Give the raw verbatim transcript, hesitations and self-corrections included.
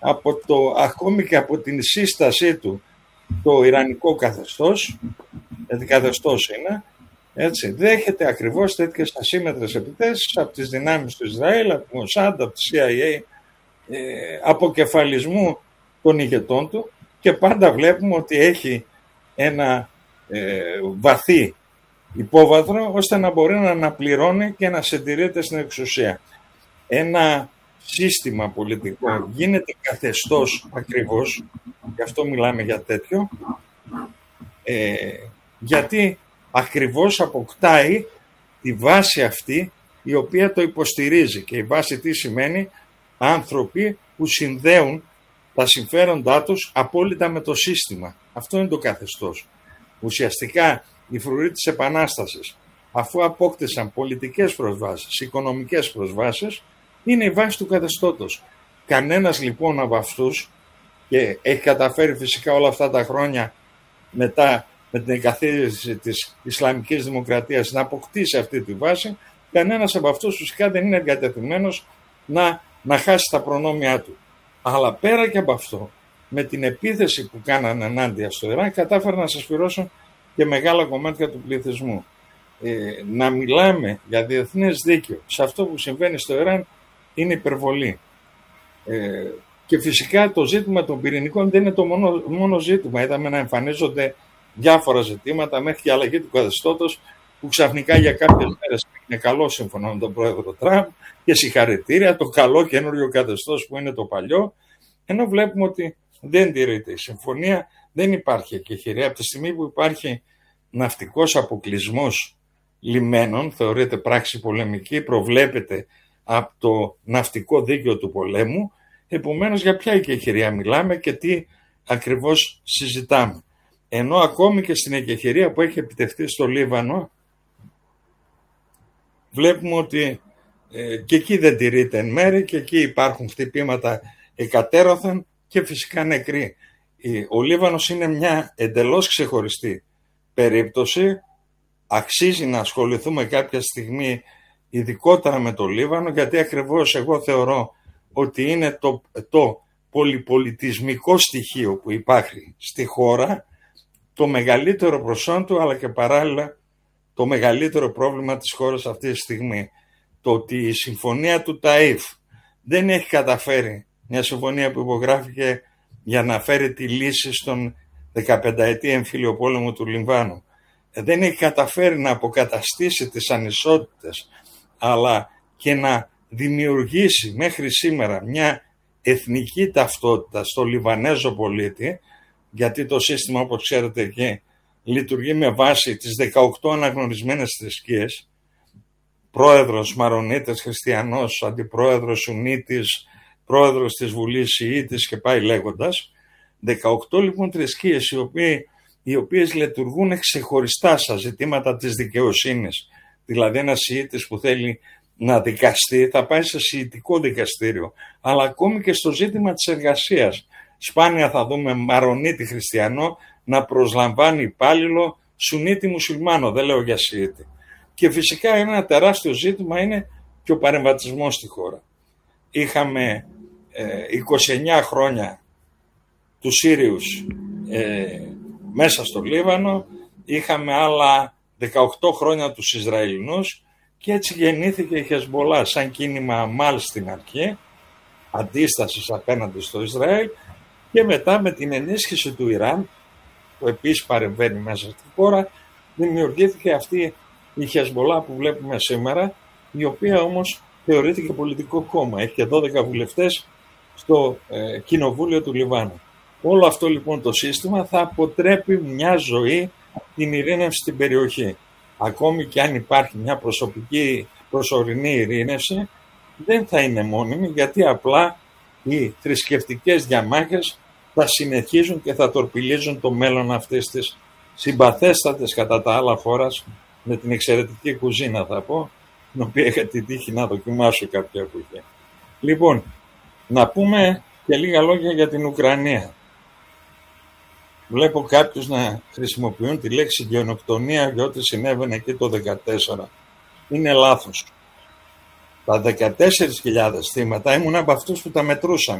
από το, ακόμη και από την σύστασή του το ιρανικό καθεστώς, γιατί καθεστώς είναι, έτσι, δέχεται ακριβώς τέτοιες ασύμμετρες επιθέσεις από τις δυνάμεις του Ισραήλ, από την Μοσάντ, από τη σι άι έι, ε, αποκεφαλισμού των ηγετών του, και πάντα βλέπουμε ότι έχει ένα ε, βαθύ υπόβαθρο ώστε να μπορεί να αναπληρώνει και να συντηρείται στην εξουσία. Ένα σύστημα πολιτικό γίνεται καθεστώς ακριβώς, γι' αυτό μιλάμε για τέτοιο, ε, γιατί ακριβώς αποκτάει τη βάση αυτή η οποία το υποστηρίζει. Και η βάση τι σημαίνει? Άνθρωποι που συνδέουν τα συμφέροντά τους απόλυτα με το σύστημα. Αυτό είναι το καθεστώς. Ουσιαστικά οι φρουροί της Επανάστασης, αφού απόκτησαν πολιτικές προσβάσεις, οικονομικές προσβάσεις, είναι η βάση του καθεστώτος. Κανένας λοιπόν από αυτούς, και έχει καταφέρει φυσικά όλα αυτά τα χρόνια μετά με την εγκαθίδρυση της Ισλαμικής Δημοκρατίας να αποκτήσει αυτή τη βάση, κανένας από αυτούς φυσικά δεν είναι εγκατεθειμένος να, να χάσει τα προνόμια του. Αλλά πέρα και από αυτό, με την επίθεση που κάνανε ενάντια στο Ιράν, κατάφεραν να συσφυρώσουν και μεγάλα κομμάτια του πληθυσμού. Ε, να μιλάμε για διεθνές δίκαιο σε αυτό που συμβαίνει στο Ιράν είναι υπερβολή. Ε, και φυσικά το ζήτημα των πυρηνικών δεν είναι το μόνο, μόνο ζήτημα. Είδαμε να εμφανίζονται διάφορα ζητήματα, μέχρι και η αλλαγή του καθεστώτος, που ξαφνικά για κάποιες μέρες είναι καλό σύμφωνα με τον πρόεδρο Τραμπ, και συγχαρητήρια, το καλό καινούριο καθεστώς που είναι το παλιό, ενώ βλέπουμε ότι δεν τηρείται η συμφωνία, δεν υπάρχει εκεχηρία. Από τη στιγμή που υπάρχει ναυτικός αποκλεισμός λιμένων, θεωρείται πράξη πολεμική, προβλέπεται από το ναυτικό δίκαιο του πολέμου, επομένως για ποια εκεχηρία μιλάμε και τι ακριβώς συζητάμε. Ενώ ακόμη και στην εκεχηρία που έχει επιτευχθεί στο Λίβανο, βλέπουμε ότι ε, και εκεί δεν τηρείται εν μέρει, και εκεί υπάρχουν χτυπήματα εκατέρωθεν και φυσικά νεκροί. Ο Λίβανος είναι μια εντελώς ξεχωριστή περίπτωση. Αξίζει να ασχοληθούμε κάποια στιγμή ειδικότερα με το Λίβανο, γιατί ακριβώς εγώ θεωρώ ότι είναι το, το πολυπολιτισμικό στοιχείο που υπάρχει στη χώρα, το μεγαλύτερο προσόν του, αλλά και παράλληλα το μεγαλύτερο πρόβλημα της χώρας αυτή τη στιγμή. Το ότι η συμφωνία του Ταΐφ δεν έχει καταφέρει, μια συμφωνία που υπογράφηκε για να φέρει τη λύση στον δεκαπενταετή εμφύλιο πόλεμο του Λιβάνου, δεν έχει καταφέρει να αποκαταστήσει τις ανισότητες, αλλά και να δημιουργήσει μέχρι σήμερα μια εθνική ταυτότητα στο Λιβανέζο πολίτη, γιατί το σύστημα, όπως ξέρετε, εκεί λειτουργεί με βάση τις δεκαοκτώ αναγνωρισμένες θρησκείες, πρόεδρος Μαρονίτες Χριστιανός, αντιπρόεδρος Σουνίτης, πρόεδρος της Βουλής Σιήτης και πάει λέγοντας. δεκαοκτώ λοιπόν θρησκείες οι, οποίοι, οι οποίες λειτουργούν ξεχωριστά στα ζητήματα της δικαιοσύνης. Δηλαδή ένας Σιήτης που θέλει να δικαστεί θα πάει σε Σιητικό δικαστήριο, αλλά ακόμη και στο ζήτημα της εργασίας. Σπάνια θα δούμε Μαρονίτη χριστιανό να προσλαμβάνει υπάλληλο Σουνίτη μουσουλμάνο, δεν λέω για Σιήτη. Και φυσικά ένα τεράστιο ζήτημα είναι και ο παρεμβατισμός στη χώρα. Είχαμε ε, είκοσι εννιά χρόνια του Σύριους ε, μέσα στο Λίβανο, είχαμε άλλα δεκαοκτώ χρόνια τους Ισραηλινούς, και έτσι γεννήθηκε η Χεσμπολά σαν κίνημα Αμάλ στην αρχή, αντίστασης απέναντι στο Ισραήλ, και μετά με την ενίσχυση του Ιράν, που επίσης παρεμβαίνει μέσα στη χώρα, δημιουργήθηκε αυτή η Χεσμπολά που βλέπουμε σήμερα, η οποία όμως θεωρείται και πολιτικό κόμμα. Έχει και δώδεκα βουλευτές στο ε, κοινοβούλιο του Λιβάνου. Όλο αυτό λοιπόν το σύστημα θα αποτρέπει μια ζωή, την ειρήνευση στην περιοχή. Ακόμη και αν υπάρχει μια προσωπική προσωρινή ειρήνευση, δεν θα είναι μόνιμη, γιατί απλά οι θρησκευτικές διαμάχες θα συνεχίζουν και θα τορπιλίζουν το μέλλον αυτής της συμπαθέστατες κατά τα άλλα χώρας, με την εξαιρετική κουζίνα θα πω, την οποία είχα την τύχη να δοκιμάσω κάποια που είχε. Λοιπόν, να πούμε και λίγα λόγια για την Ουκρανία. Βλέπω κάποιους να χρησιμοποιούν τη λέξη γενοκτονία για ό,τι συνέβαινε εκεί το δύο χιλιάδες δεκατέσσερα. Είναι λάθος. Τα δεκατέσσερις χιλιάδες θύματα ήμουν από αυτούς που τα μετρούσαν.